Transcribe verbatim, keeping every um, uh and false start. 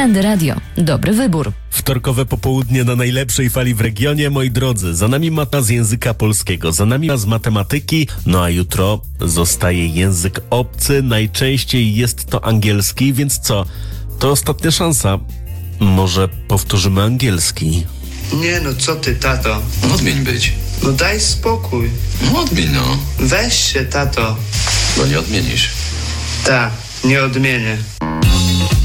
Trendy Radio. Dobry wybór. Wtorkowe popołudnie na najlepszej fali w regionie, moi drodzy. Za nami mata z języka polskiego, za nami z matematyki, no a jutro zostaje język obcy. Najczęściej jest to angielski, więc co? To ostatnia szansa. Może powtórzymy angielski. Nie no, co ty, tato? No odmień być. No daj spokój. No odmień no. Weź się, tato. Bo nie odmienisz. Ta, nie odmienię.